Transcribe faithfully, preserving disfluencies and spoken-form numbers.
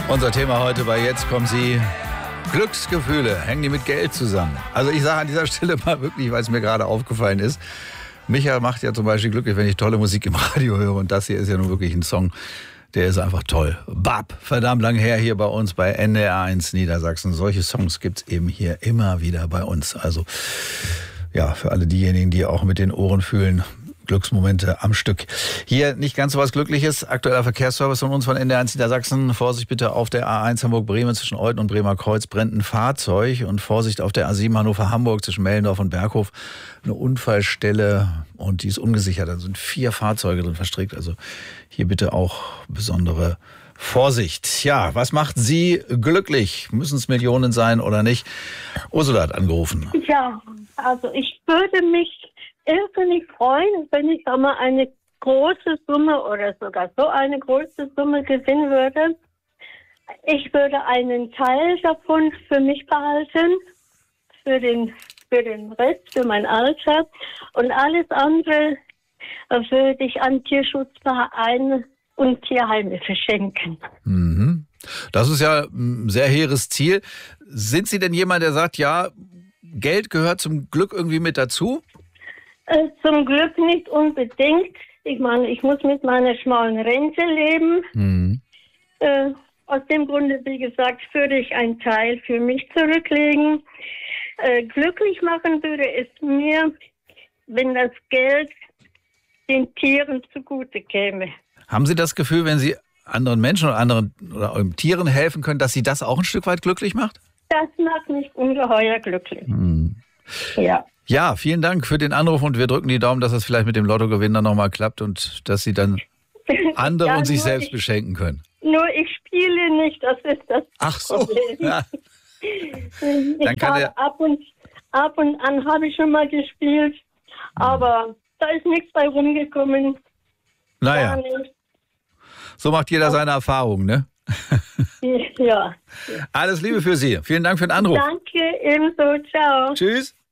Unser Thema heute bei Jetzt kommen Sie. Glücksgefühle, hängen die mit Geld zusammen? Also ich sage an dieser Stelle mal wirklich, weil es mir gerade aufgefallen ist, Micha macht ja zum Beispiel glücklich, wenn ich tolle Musik im Radio höre. Und das hier ist ja nun wirklich ein Song, der ist einfach toll. Bab, verdammt lang her hier bei uns bei N D R eins Niedersachsen. Solche Songs gibt es eben hier immer wieder bei uns. Also ja, für alle diejenigen, die auch mit den Ohren fühlen, Glücksmomente am Stück. Hier nicht ganz so was Glückliches. Aktueller Verkehrsservice von uns von N D R eins Niedersachsen. Vorsicht bitte auf der A eins Hamburg-Bremen zwischen Olten und Bremer Kreuz brennt ein Fahrzeug. Und Vorsicht auf der A sieben Hannover-Hamburg zwischen Mellendorf und Berghof. Eine Unfallstelle und die ist ungesichert. Da sind vier Fahrzeuge drin verstrickt. Also hier bitte auch besondere Vorsicht. Ja, was macht Sie glücklich? Müssen es Millionen sein oder nicht? Ursula hat angerufen. Ja, also ich würde mich irrsinnig freuen, wenn ich da mal eine große Summe oder sogar so eine große Summe gewinnen würde. Ich würde einen Teil davon für mich behalten, für den, für den Rest, für mein Alter. Und alles andere würde ich an Tierschutzvereine und Tierheime verschenken. Mhm. Das ist ja ein sehr hehres Ziel. Sind Sie denn jemand, der sagt, ja, Geld gehört zum Glück irgendwie mit dazu? Äh, zum Glück nicht unbedingt. Ich meine, ich muss mit meiner schmalen Rente leben. Mhm. Äh, aus dem Grunde, wie gesagt, würde ich einen Teil für mich zurücklegen. Äh, glücklich machen würde es mir, wenn das Geld den Tieren zugute käme. Haben Sie das Gefühl, wenn Sie anderen Menschen oder anderen oder Tieren helfen können, dass Sie das auch ein Stück weit glücklich macht? Das macht mich ungeheuer glücklich. Mhm. Ja. Ja, vielen Dank für den Anruf und wir drücken die Daumen, dass es vielleicht mit dem Lottogewinn dann nochmal klappt und dass Sie dann andere Ja, und sich nur selbst ich, beschenken können. Nur ich spiele nicht, das ist das Ach so. Problem. Ja. Ich Dann kann habe der- ab und, ab und an habe ich schon mal gespielt, aber da ist nichts bei rumgekommen. Naja, Gar nicht. so macht jeder seine Erfahrungen, ne? Ja. Alles Liebe für Sie. Vielen Dank für den Anruf. Danke, ebenso. Ciao. Tschüss.